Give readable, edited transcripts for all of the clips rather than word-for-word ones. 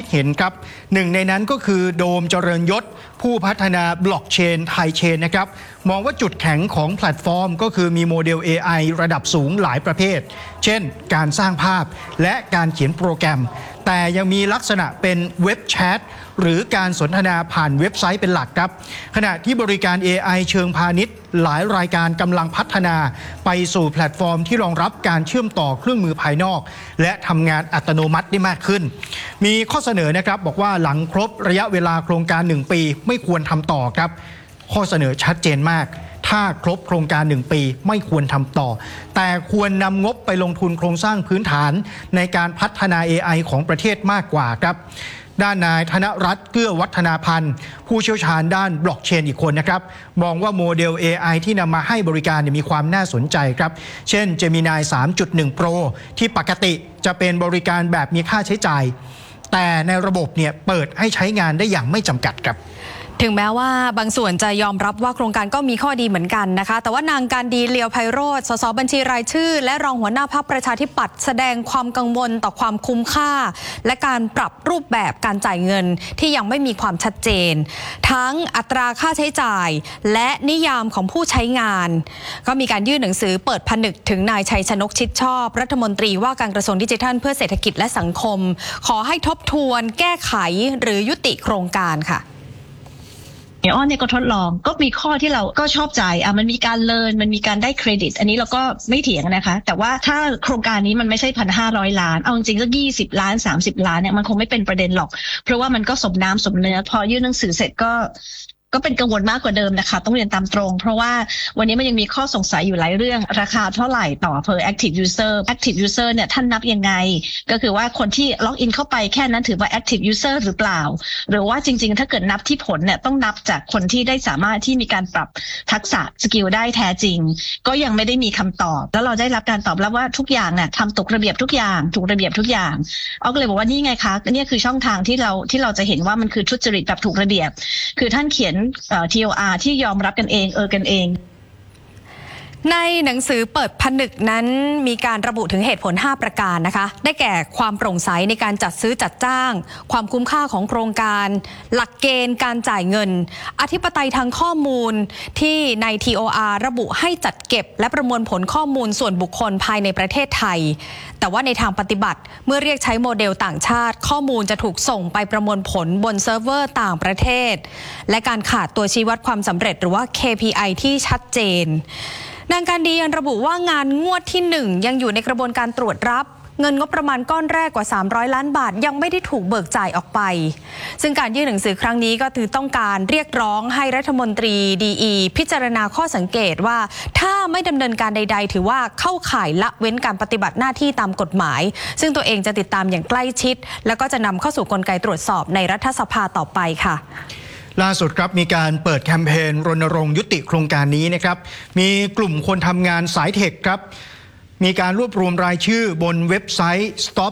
เห็นครับหนึ่งในนั้นก็คือโดมเจริญยศผู้พัฒนาบล็อกเชนไทยเชนนะครับมองว่าจุดแข็งของแพลตฟอร์มก็คือมีโมเดล AI ระดับสูงหลายประเภทเช่นการสร้างภาพและการเขียนโปรแกรมแต่ยังมีลักษณะเป็นเว็บแชทหรือการสนทนาผ่านเว็บไซต์เป็นหลักครับขณะที่บริการ AI เชิงพาณิชย์หลายรายการกำลังพัฒนาไปสู่แพลตฟอร์มที่รองรับการเชื่อมต่อเครื่องมือภายนอกและทำงานอัตโนมัติได้มากขึ้นมีข้อเสนอนะครับบอกว่าหลังครบระยะเวลาโครงการ1 ปีไม่ควรทำต่อครับข้อเสนอชัดเจนมากถ้าครบโครงการ1 ปีไม่ควรทำต่อแต่ควรนำงบไปลงทุนโครงสร้างพื้นฐานในการพัฒนา AI ของประเทศมากกว่าครับด้านนายธนรัตน์เกื้อวัฒนาพันธ์ผู้เชี่ยวชาญด้านบล็อกเชนอีกคนนะครับมองว่าโมเดล AI ที่นำมาให้บริการมีความน่าสนใจครับเช่น Gemini 3.1 Pro ที่ปกติจะเป็นบริการแบบมีค่าใช้จ่ายแต่ในระบบเปิดให้ใช้งานได้อย่างไม่จำกัดครับถึงแม้ว่าบางส่วนจะยอมรับว่าโครงการก็มีข้อดีเหมือนกันนะคะแต่ว่านางการดีเลียวไพโรจน์สสบัญชีรายชื่อและรองหัวหน้าพรรคประชาธิปัตย์แสดงความกังวลต่อความคุ้มค่าและการปรับรูปแบบการจ่ายเงินที่ยังไม่มีความชัดเจนทั้งอัตราค่าใช้จ่ายและนิยามของผู้ใช้งานก็มีการยื่นหนังสือเปิดผนึกถึงนายชัยชนกชิดชอบรัฐมนตรีว่าการกระทรวงดิจิทัลเพื่อเศรษฐกิจและสังคมขอให้ทบทวนแก้ไขหรือยุติโครงการค่ะอ้อนเนี่ยก็ทดลองก็มีข้อที่เราก็ชอบใจมันมีการเลิร์นมันมีการได้เครดิตอันนี้เราก็ไม่เถียงนะคะแต่ว่าถ้าโครงการนี้มันไม่ใช่1,500 ล้านเอาจริงๆก็20 ล้าน30 ล้านเนี่ยมันคงไม่เป็นประเด็นหรอกเพราะว่ามันก็สมน้ำสมเนื้อพอยื่นหนังสือเสร็จก็เป็นกังวลมากกว่าเดิมนะคะต้องเรียนตามตรงเพราะว่าวันนี้มันยังมีข้อสงสัยอยู่หลายเรื่องราคาเท่าไหร่ต่อ per active user เนี่ยท่านนับยังไงก็คือว่าคนที่ล็อกอินเข้าไปแค่นั้นถือว่า active user หรือเปล่าหรือว่าจริงๆถ้าเกิดนับที่ผลเนี่ยต้องนับจากคนที่ได้สามารถที่มีการปรับทักษะสกิลได้แท้จริงก็ยังไม่ได้มีคำตอบแล้วเราได้รับการตอบรับว่าทุกอย่างเนี่ยทำตกระเบียบทุกอย่างถูกระเบียบทุกอย่างก็เลยบอกว่านี่ไงคะนี่คือช่องทางที่เราจะเห็นว่ามันคือทุจริตแบบถูกระเบียบคือท่านเขียนTOR ที่ยอมรับกันเองกันเองในหนังสือเปิดผนึกนั้นมีการระบุถึงเหตุผล5ประการนะคะได้แก่ความโปร่งใสในการจัดซื้อจัดจ้างความคุ้มค่าของโครงการหลักเกณฑ์การจ่ายเงินอธิปไตยทางข้อมูลที่ใน TOR ระบุให้จัดเก็บและประมวลผลข้อมูลส่วนบุคคลภายในประเทศไทยแต่ว่าในทางปฏิบัติเมื่อเรียกใช้โมเดลต่างชาติข้อมูลจะถูกส่งไปประมวลผลบนเซิร์ฟเวอร์ต่างประเทศและการขาดตัวชี้วัดความสำเร็จหรือว่า KPI ที่ชัดเจนนางการดียังระบุว่างานงวดที่1ยังอยู่ในกระบวนการตรวจรับเงินงบประมาณก้อนแรกกว่า300 ล้านบาทยังไม่ได้ถูกเบิกจ่ายออกไปซึ่งการยื่นหนังสือครั้งนี้ก็คือต้องการเรียกร้องให้รัฐมนตรีดีพิจารณาข้อสังเกตว่าถ้าไม่ดำเนินการใดๆถือว่าเข้าข่ายละเว้นการปฏิบัติหน้าที่ตามกฎหมายซึ่งตัวเองจะติดตามอย่างใกล้ชิดแล้วก็จะนำเข้าสู่กลไกตรวจสอบในรัฐสภาต่อไปค่ะล่าสุดครับมีการเปิดแคมเปญรณรงค์ยุติโครงการนี้นะครับมีกลุ่มคนทำงานสายเทคครับมีการรวบรวมรายชื่อบนเว็บไซต์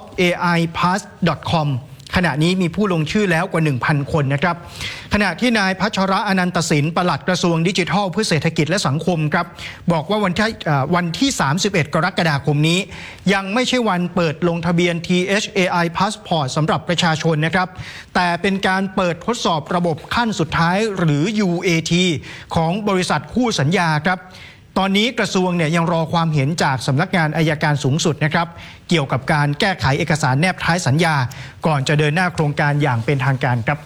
stopaipass.com ขณะนี้มีผู้ลงชื่อแล้วกว่า 1,000 คนนะครับขณะที่นายพัชระอนันตสินปลัดกระทรวงดิจิทัลเพื่อเศรษฐกิจและสังคมครับบอกว่าวันที่31 กรกฎาคมนี้ยังไม่ใช่วันเปิดลงทะเบียน THAI Passport สำหรับประชาชนนะครับแต่เป็นการเปิดทดสอบระบบขั้นสุดท้ายหรือ UAT ของบริษัทคู่สัญญาครับตอนนี้กระทรวงยังรอความเห็นจากสำนักงานอัยการสูงสุดนะครับเกี่ยวกับการแก้ไขเอกสารแนบท้ายสัญญาก่อนจะเดินหน้าโครงการอย่างเป็นทางการครับ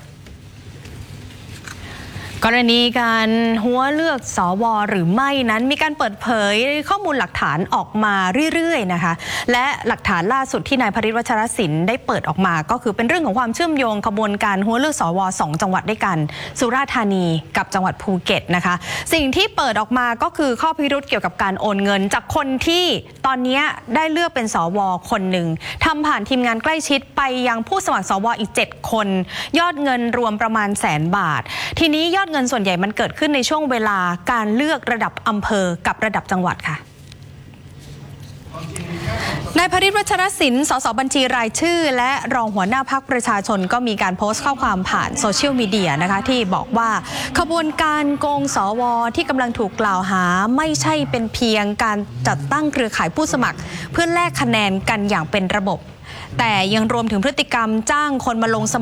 กรณีการหัวเลือกสวหรือไม่นั้นมีการเปิดเผยข้อมูลหลักฐานออกมาเรื่อยๆนะคะและหลักฐานล่าสุดที่นายพฤทธิ์วัชรศิลป์ได้เปิดออกมาก็คือเป็นเรื่องของความเชื่อมโยงขบวนการหัวเลือกสว2 จังหวัดด้วยกันสุราษฎร์ธานีกับจังหวัดภูเก็ตนะคะสิ่งที่เปิดออกมาก็คือข้อพิรุธเกี่ยวกับการโอนเงินจากคนที่ตอนนี้ได้เลือกเป็นสวคนหนึ่งทำผ่านทีมงานใกล้ชิดไปยังผู้สมัครสวอีก7 คนยอดเงินรวมประมาณ100,000 บาททีนี้ยอดเงินส่วนใหญ่มันเกิดขึ้นในช่วงเวลาการเลือกระดับอำเภอกับระดับจังหวัดค่ะนายพฤทธิ์วัชรศิลป์สสบัญชีรายชื่อและรองหัวหน้าพรรคประชาชนก็มีการโพสต์ข้อความผ่านโซเชียลมีเดียนะคะที่บอกว่าขบวนการโกงสวที่กำลังถูกกล่าวหาไม่ใช่เป็นเพียงการจัดตั้งเครือข่ายผู้สมัครเพื่อแลกคะแนนกันอย่างเป็นระบบแต่ยังรวมถึงพฤติกรรมจ้างคนมาลงสมัคร